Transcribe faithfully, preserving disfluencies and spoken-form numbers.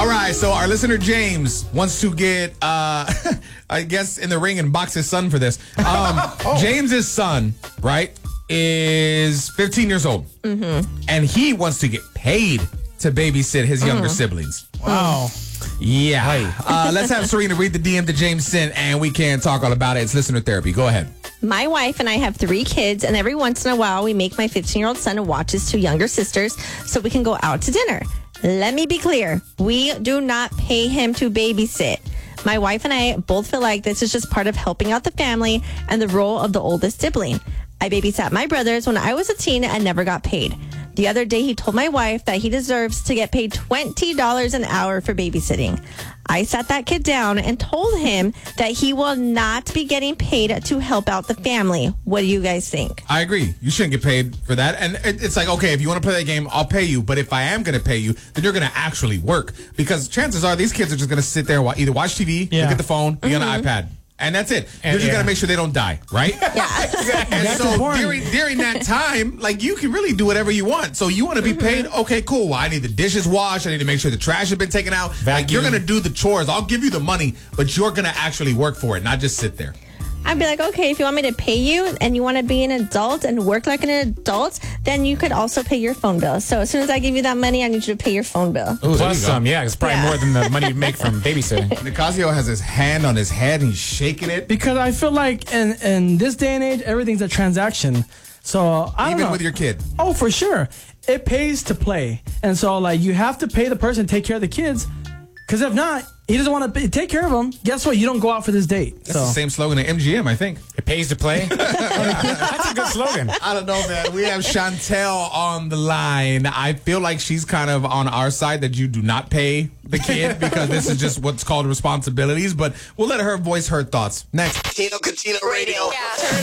All right, so our listener James wants to get, uh, I guess, in the ring and box his son for this. Um, oh. James's son, right, is fifteen years old. Mm-hmm. And he wants to get paid to babysit his younger mm. siblings. Wow. Yeah. Uh, let's have Serena read the D M that James sent, and we can talk all about it. It's listener therapy. Go ahead. My wife and I have three kids, and every once in a while, we make my fifteen-year-old son watch his two younger sisters so we can go out to dinner. Let me be clear. We do not pay him to babysit. My wife and I both feel like this is just part of helping out the family and the role of the oldest sibling. I babysat my brothers when I was a teen and never got paid. The other day, he told my wife that he deserves to get paid twenty dollars an hour for babysitting. I sat that kid down and told him that he will not be getting paid to help out the family. What do you guys think? I agree. You shouldn't get paid for that. And it, it's like, okay, if you want to play that game, I'll pay you. But if I am going to pay you, then you're going to actually work. Because chances are these kids are just going to sit there and either watch T V, yeah. look at the phone, be mm-hmm. on an iPad. And that's it. And you're just yeah. got to make sure they don't die, right? Yeah. And so during, during that time, like, you can really do whatever you want. So you want to be mm-hmm. paid? Okay, cool. Well, I need the dishes washed. I need to make sure the trash has been taken out. Vacuum. Like, you're going to do the chores. I'll give you the money, but you're going to actually work for it, not just sit there. I'd be like, okay, if you want me to pay you and you want to be an adult and work like an adult, then you could also pay your phone bill. So as soon as I give you that money, I need you to pay your phone bill. Ooh, plus some, yeah. It's probably yeah. more than the money you make from babysitting. Nicasio has his hand on his head and he's shaking it. Because I feel like in, in this day and age, everything's a transaction. So I don't Even know. with your kid. Oh, for sure. It pays to play. And so, like, you have to pay the person to take care of the kids. Because if not, he doesn't want to take care of them. Guess what? You don't go out for this date. That's so. the same slogan at M G M, I think. It pays to play. That's a good slogan. I don't know, man. We have Chantel on the line. I feel like she's kind of on our side that you do not pay the kid because this is just what's called responsibilities. But we'll let her voice her thoughts. Next. Tino Katina Radio. Yeah.